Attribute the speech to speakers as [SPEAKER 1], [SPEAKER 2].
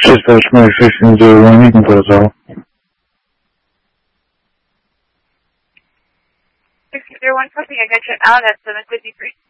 [SPEAKER 1] Dispatch 1601, you can put us all.
[SPEAKER 2] 1601, I got you out at 753.